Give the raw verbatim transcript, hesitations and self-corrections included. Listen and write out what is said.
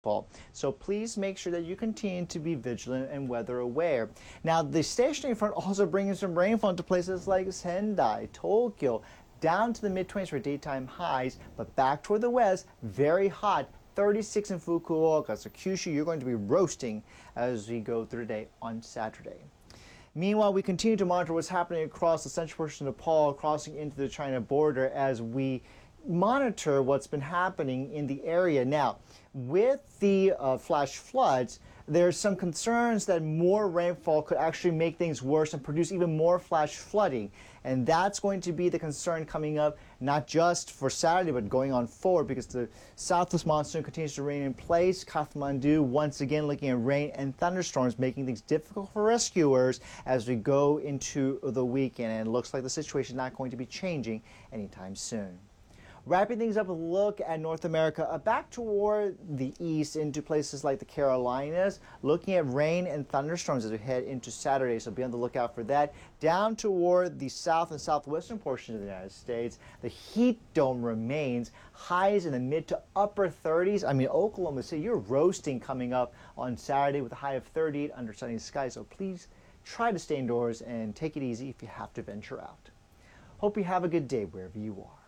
rainfall. So please make sure that you continue to be vigilant and weather aware. Now, the stationary front also brings some rainfall into places like Sendai, Tokyo, down to the mid twenties for daytime highs, but back toward the west, very hot, thirty-six in Fukuoka. So Kyushu, you're going to be roasting as we go through the day on Saturday. Meanwhile, we continue to monitor what's happening across the central portion of Nepal, crossing into the China border as we monitor what's been happening in the area. Now, with the uh, flash floods, there's some concerns that more rainfall could actually make things worse and produce even more flash flooding. And that's going to be the concern coming up, not just for Saturday, but going on forward, because the southwest monsoon continues to remain in place. Kathmandu, once again, looking at rain and thunderstorms, making things difficult for rescuers as we go into the weekend. And it looks like the situation is not going to be changing anytime soon. Wrapping things up with a look at North America, uh, back toward the east into places like the Carolinas, looking at rain and thunderstorms as we head into Saturday, so be on the lookout for that. Down toward the south and southwestern portion of the United States, the heat dome remains, highs in the mid to upper thirties. I mean, Oklahoma City, you're roasting coming up on Saturday with a high of thirty-eight under sunny skies, so please try to stay indoors and take it easy if you have to venture out. Hope you have a good day wherever you are.